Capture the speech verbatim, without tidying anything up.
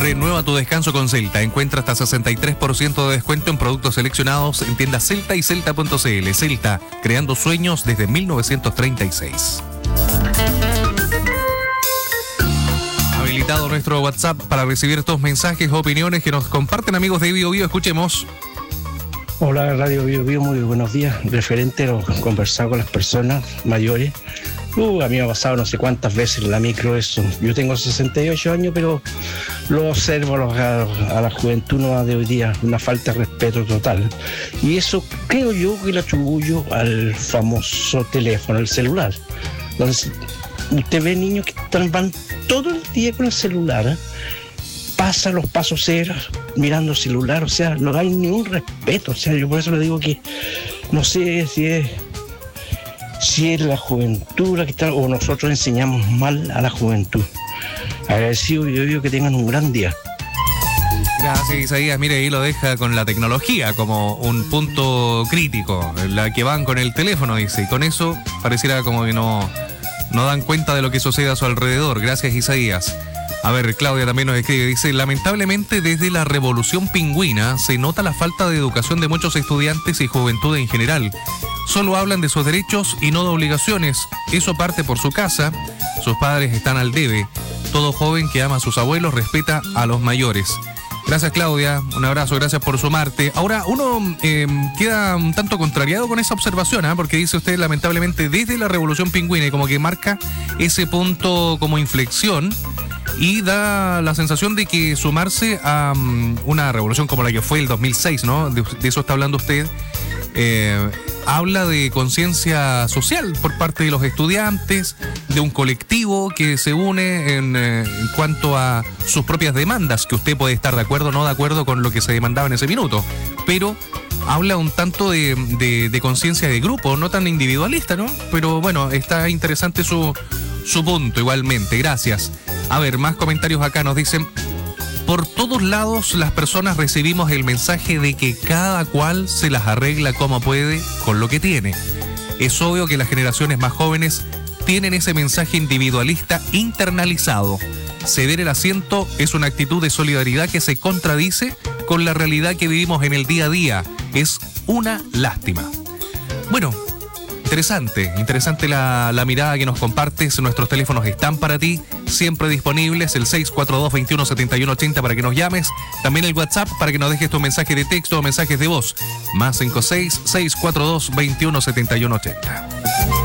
Renueva tu descanso con Celta. Encuentra hasta sesenta y tres por ciento de descuento en productos seleccionados en tiendas Celta y Celta punto c l. Celta, creando sueños desde mil novecientos treinta y seis. Habilitado nuestro WhatsApp para recibir estos mensajes o opiniones que nos comparten amigos de Bio Bio. Escuchemos. Hola Radio Bio Bio, muy buenos días. Referente a lo conversado con las personas mayores, uh, a mí me ha pasado no sé cuántas veces en la micro eso. Yo tengo sesenta y ocho años, pero lo observo a, a la juventud no de hoy día, una falta de respeto total. Y eso creo yo que lo atribuyo al famoso teléfono, el celular. Entonces, usted ve niños que están, van todo el día con el celular, ¿eh? Pasa los pasos ceros mirando el celular, o sea, no hay ni un respeto. O sea, yo por eso le digo que no sé si es si es la juventud la que está, o nosotros enseñamos mal a la juventud. Agradecido, yo digo que tengan un gran día. Gracias, Isaías. Mire, ahí lo deja con la tecnología como un punto crítico, la que van con el teléfono, dice, y con eso pareciera como que no, no dan cuenta de lo que sucede a su alrededor. Gracias, Isaías. A ver, Claudia también nos escribe, dice, lamentablemente desde la revolución pingüina se nota la falta de educación de muchos estudiantes y juventud en general. Solo hablan de sus derechos y no de obligaciones. Eso parte por su casa, sus padres están al debe. Todo joven que ama a sus abuelos respeta a los mayores. Gracias, Claudia, un abrazo, gracias por sumarte. Ahora, uno eh, queda un tanto contrariado con esa observación, ¿eh? Porque dice usted, lamentablemente, desde la revolución pingüina, y como que marca ese punto como inflexión, y da la sensación de que sumarse a um, una revolución como la que fue el dos mil seis, ¿no? De, de eso está hablando usted. Eh, habla de conciencia social por parte de los estudiantes, de un colectivo que se une en, eh, en cuanto a sus propias demandas, que usted puede estar de acuerdo o no de acuerdo con lo que se demandaba en ese minuto, pero habla un tanto de, de, de conciencia de grupo, no tan individualista, ¿no? Pero bueno, está interesante su, su punto igualmente. Gracias. A ver, más comentarios acá. Nos dicen, por todos lados las personas recibimos el mensaje de que cada cual se las arregla como puede con lo que tiene. Es obvio que las generaciones más jóvenes tienen ese mensaje individualista internalizado. Ceder el asiento es una actitud de solidaridad que se contradice con la realidad que vivimos en el día a día. Es una lástima. Bueno, interesante, interesante la, la mirada que nos compartes. Nuestros teléfonos están para ti, siempre disponibles, el seis cuatro dos, veintiuno, setenta y uno ochenta para que nos llames. También el WhatsApp para que nos dejes tu mensaje de texto o mensajes de voz. Más cinco seis, seis cuatro dos, veintiuno, setenta y uno ochenta.